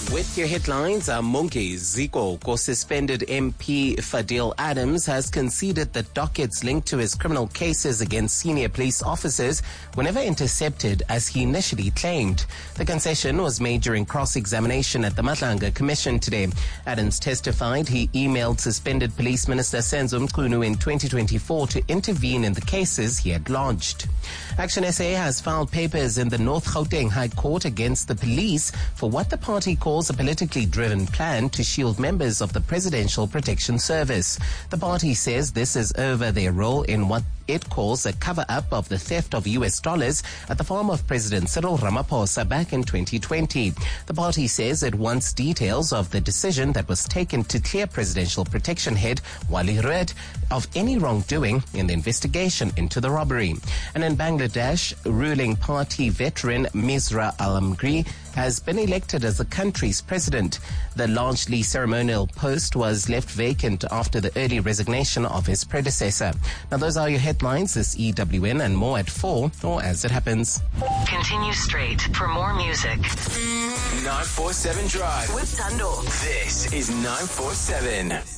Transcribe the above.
With your headlines, Monke Zikoko, suspended MP Fadil Adams has conceded that dockets linked to his criminal cases against senior police officers were never intercepted as he initially claimed. The concession was made during cross-examination at the Madlanga Commission today. Adams testified he emailed suspended Police Minister Senzo Mchunu in 2024 to intervene in the cases he had lodged. Action SA has filed papers in the North Gauteng High Court against the police for what the party calls a politically driven plan to shield members of the Presidential Protection Service. The party says this is over their role in what it calls a cover-up of the theft of US dollars at the farm of President Cyril Ramaphosa back in 2020. The party says it wants details of the decision that was taken to clear Presidential Protection Head Wali Rued of any wrongdoing in the investigation into the robbery. And in Bangladesh, ruling party veteran Misra Alamgri has been elected as the country's president. The largely ceremonial post was left vacant after the early resignation of his predecessor. Now, those are your headlines this EWN and more at 4, or as it happens. Continue straight for more music. 947 Drive With Tando. This is 947.